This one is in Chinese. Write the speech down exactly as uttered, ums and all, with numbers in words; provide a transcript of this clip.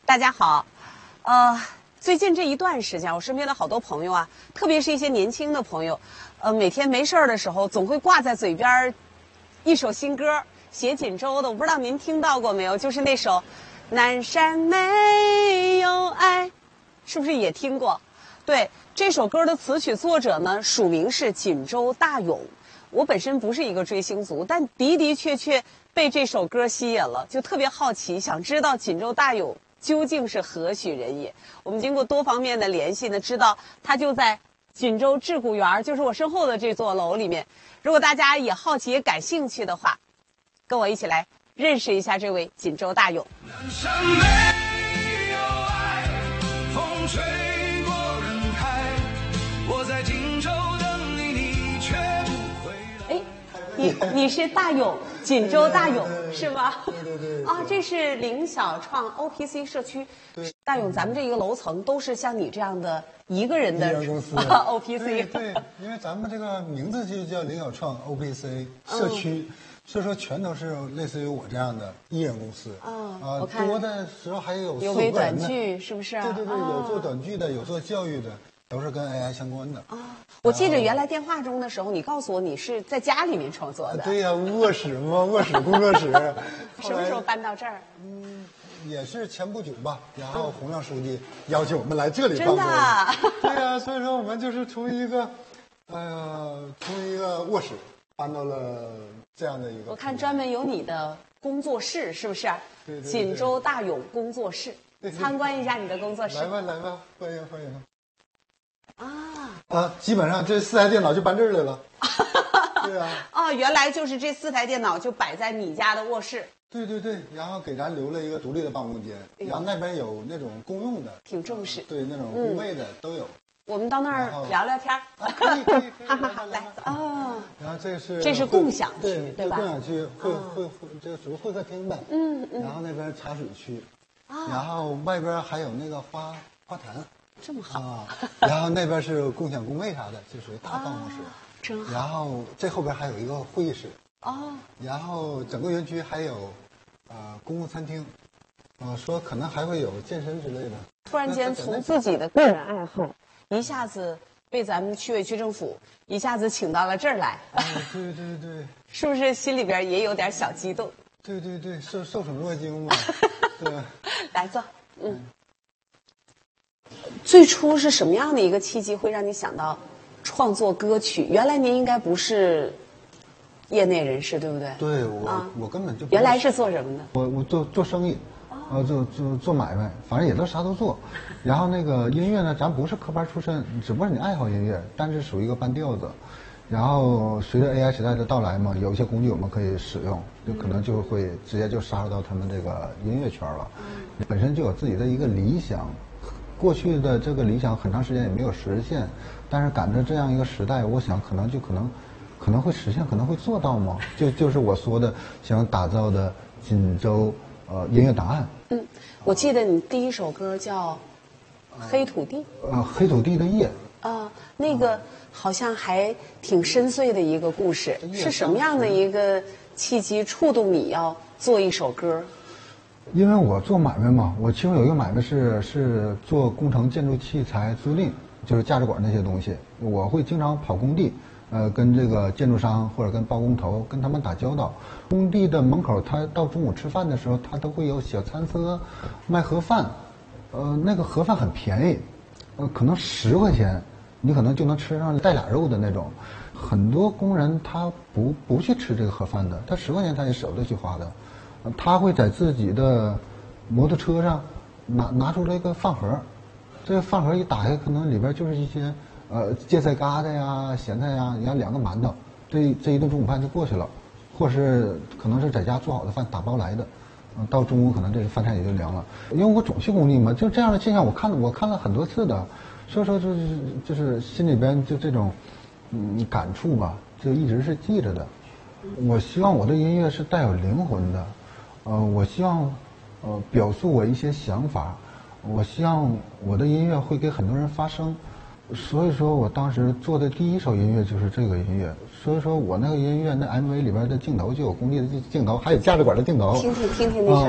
大家好，呃，最近这一段时间，我身边的好多朋友啊，特别是一些年轻的朋友，呃，每天没事儿的时候，总会挂在嘴边儿一首新歌，写锦州的，我不知道您听到过没有？就是那首《南山没有爱》，是不是也听过？对，这首歌的词曲作者呢，署名是锦州大勇。我本身不是一个追星族，但的的确确被这首歌吸引了，就特别好奇，想知道锦州大勇究竟是何许人也。我们经过多方面的联系呢，知道他就在锦州致古园，就是我身后的这座楼里面。如果大家也好奇也感兴趣的话，跟我一起来认识一下这位锦州大勇。 南山没有爱，风吹过人海，我在锦州等你，你却不回来。 哎，你你是大勇，锦州大勇是吗？ 对对对。 啊，这是林小创 O P C 社区。 对， 大勇，咱们这一个楼层都是像你这样的一个人的一家公司啊 O P C。 对对，因为咱们这个名字就叫林小创 O P C 社区。嗯，所以说全都是类似于我这样的艺人公司。 啊， 呃， 我看多的时候还有有微短剧，是不是？ 对对对，有做短剧的，有做教育的，都是跟 A I 相关的。 啊，我记着原来电话中的时候，你告诉我你是在家里面创作的。 对呀，卧室嘛，卧室工作室。 什么时候搬到这儿？ 嗯，也是前不久吧。然后洪亮书记邀请我们来这里办公。 真的啊？ 对呀，所以说我们就是从一个，哎呀，从一个卧室搬到了这样的一个。 我看专门有你的工作室，是不是？ 对对对。 锦州大勇工作室， 对对， 参观一下你的工作室。 来吧来吧，欢迎欢迎。 啊啊，基本上这四台电脑就搬这儿来了。对啊。 哦，原来就是这四台电脑就摆在你家的卧室。 对对对，然后给咱留了一个独立的办公间，然后那边有那种公用的， 挺正式。 对，那种工位的都有。 我们到那儿聊聊天。 啊，可以可以可以。 好好好，来哦。 然后这是这是共享区， 对对吧？ 共享区会会会，这个属于会客厅呗。 嗯嗯。 然后那边茶水区，然后外边还有那个花花坛。 这么好啊！然后那边是共享工位啥的，就属于大办公室。 真好。 然后这后边还有一个会议室。 哦。然后整个园区还有，呃，公共餐厅，呃，说可能还会有健身之类的。 突然间从自己的个人爱好，一下子被咱们区委区政府一下子请到了这儿来。 哎，对对对。 是不是心里边也有点小激动？ 对对对，受受宠若惊嘛。对。 来坐，嗯。最初是什么样的一个契机会让你想到创作歌曲？原来您应该不是业内人士，对不对？ 对，我、啊、我根本就不原来是做什么的？ 我我做做生意，呃，做做做买卖，反正也都啥都做。然后那个音乐呢，咱不是科班出身，只不过你爱好音乐，但是属于一个半吊子。然后随着 A I 时代的到来嘛，有一些工具我们可以使用，就可能就会直接就杀入到他们这个音乐圈了。嗯、本身就有自己的一个理想。过去的这个理想很长时间也没有实现，但是赶着这样一个时代，我想可能就可能可能会实现，可能会做到吗？就就是我说的想打造的锦州呃音乐档案。 嗯，我记得你第一首歌叫《黑土地》。 呃，黑土地的夜。 啊，那个好像还挺深邃的一个故事，是什么样的一个契机触动你要做一首歌？ 因为我做买卖嘛，我其中有一个买卖是是做工程建筑器材租赁，就是架子管那些东西。我会经常跑工地，呃，跟这个建筑商或者跟包工头跟他们打交道。工地的门口，他到中午吃饭的时候，他都会有小餐车卖盒饭，呃，那个盒饭很便宜，呃，可能十块钱，你可能就能吃上带俩肉的那种。很多工人他不不去吃这个盒饭的，他十块钱他也舍不得去花的。他会在自己的摩托车上拿拿出来一个饭盒，这个饭盒一打开，可能里边就是一些呃芥菜疙瘩呀、咸菜呀，你看两个馒头，这这一顿中午饭就过去了，或是可能是在家做好的饭打包来的，嗯，到中午可能这个饭菜也就凉了。因为我总去工地嘛，就这样的现象我看了我看了很多次的，所以说就是就是心里边就这种嗯感触吧，就一直是记着的。我希望我的音乐是带有灵魂的。呃，我希望，呃，表述我一些想法，我希望我的音乐会给很多人发声，所以说我当时做的第一首音乐就是这个音乐，所以说我那个音乐那 M V 里边的镜头就有工地的镜头，还有架子管的镜头。 听听听听那声。